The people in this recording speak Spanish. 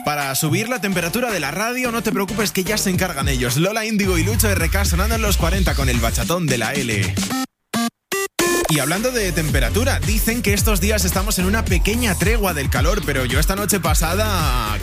Para subir la temperatura de la radio, no te preocupes que ya se encargan ellos. Lola Índigo y Lucho RK sonando en los 40 con el bachatón de la L. Y hablando de temperatura, dicen que estos días estamos en una pequeña tregua del calor, pero yo esta noche pasada